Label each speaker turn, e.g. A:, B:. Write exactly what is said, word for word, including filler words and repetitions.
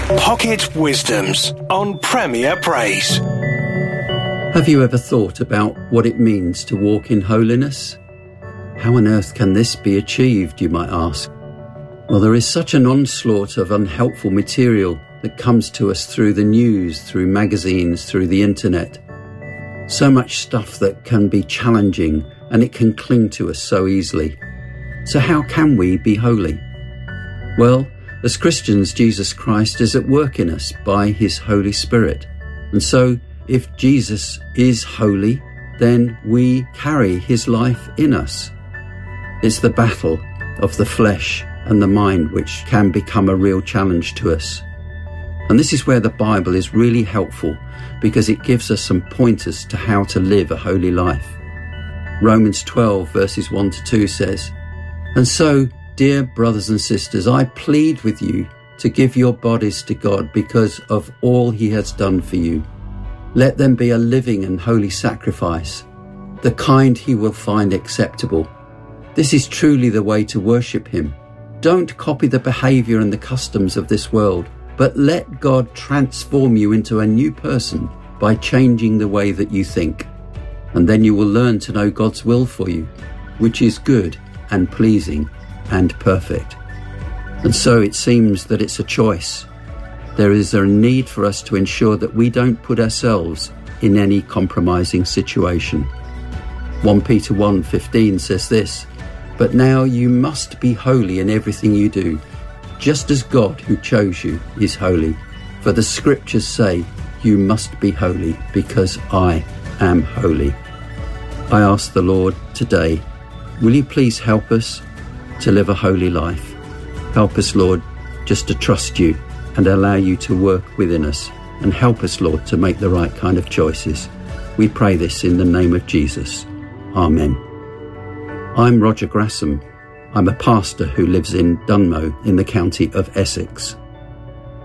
A: Pocket Wisdoms on Premier Praise.
B: Have you ever thought about what it means to walk in holiness? How on earth can this be achieved, you might ask? Well, there is such an onslaught of unhelpful material that comes to us through the news, through magazines, through the internet. So much stuff that can be challenging, and it can cling to us so easily. So how can we be holy? Well, as Christians, Jesus Christ is at work in us by his Holy Spirit. And so, if Jesus is holy, then we carry his life in us. It's the battle of the flesh and the mind which can become a real challenge to us. And this is where the Bible is really helpful, because it gives us some pointers to how to live a holy life. Romans twelve verses one to two says, "And so, dear brothers and sisters, I plead with you to give your bodies to God because of all he has done for you. Let them be a living and holy sacrifice, the kind he will find acceptable. This is truly the way to worship him. Don't copy the behavior and the customs of this world, but let God transform you into a new person by changing the way that you think. And then you will learn to know God's will for you, which is good and pleasing and perfect." And so it seems that it's a choice. There is a need for us to ensure that we don't put ourselves in any compromising situation. First Peter one fifteen says this, "But now you must be holy in everything you do, just as God who chose you is holy. For the scriptures say, you must be holy because I am holy." I ask the Lord today, will you please help us to live a holy life? Help us, Lord, just to trust you and allow you to work within us, and help us, Lord, to make the right kind of choices. We pray this in the name of Jesus. Amen. I'm Roger Grassam. I'm a pastor who lives in Dunmow in the county of Essex.